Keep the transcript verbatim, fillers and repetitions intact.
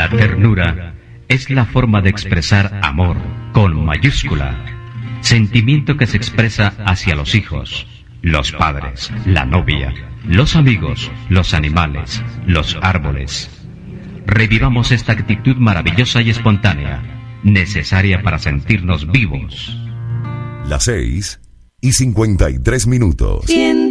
La ternura es la forma de expresar amor con mayúscula, sentimiento que se expresa hacia los hijos, los padres, la novia, los amigos, los animales, los árboles. Revivamos esta actitud maravillosa y espontánea, necesaria para sentirnos vivos. Las seis y cincuenta y tres minutos.